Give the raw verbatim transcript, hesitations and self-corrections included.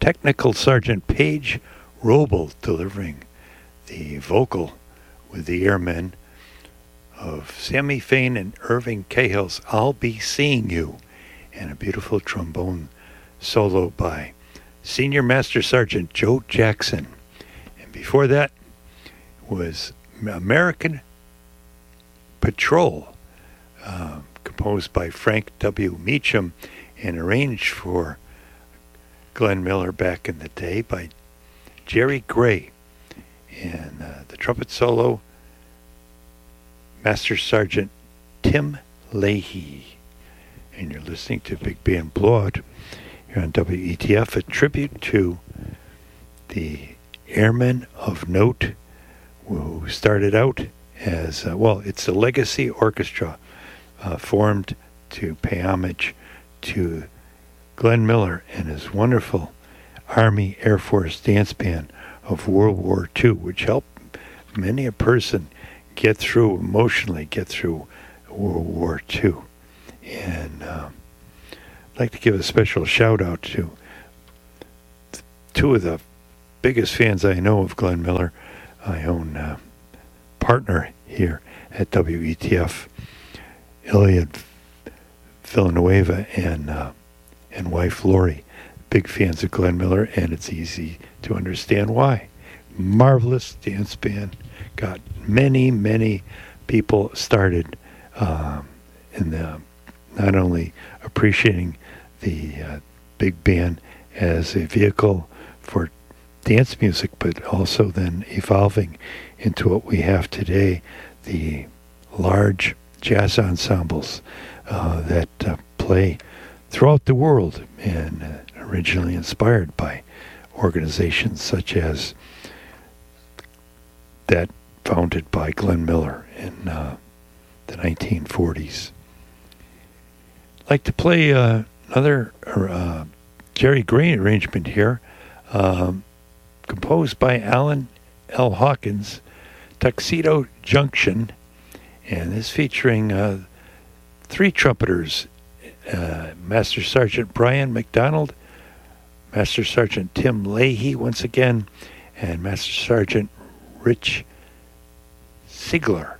Technical Sergeant Paige Roble delivering the vocal with the Airmen of Sammy Fain and Irving Cahill's I'll Be Seeing You, and a beautiful trombone solo by Senior Master Sergeant Joe Jackson. And before that was American Patrol, uh, composed by Frank W. Meacham and arranged for Glenn Miller back in the day by Jerry Gray. And uh, the trumpet solo, Master Sergeant Tim Leahy. And you're listening to Big Band Blowout here on W E T F, a tribute to the Airmen of Note, who started out as, uh, well, it's a legacy orchestra uh, formed to pay homage to Glenn Miller and his wonderful Army Air Force dance band of World War Two, which helped many a person get through, emotionally get through World War Two. And uh, I'd like to give a special shout out to two of the biggest fans I know of Glenn Miller, my own uh, partner here at W E T F, Iliad Villanueva, and uh, and wife Lori, big fans of Glenn Miller, and it's easy to understand why. Marvelous dance band, got many, many people started um, in the not only appreciating the uh, big band as a vehicle for dance music, but also then evolving into what we have today, the large jazz ensembles uh, that uh, play throughout the world, and uh, originally inspired by organizations such as that founded by Glenn Miller in uh, the nineteen forties. I'd like to play uh, another uh, Jerry Gray arrangement here, um, composed by Alan L. Hawkins, Tuxedo Junction, and this featuring uh, three trumpeters, uh, Master Sergeant Brian McDonald, Master Sergeant Tim Leahy once again, and Master Sergeant Rich Siegler.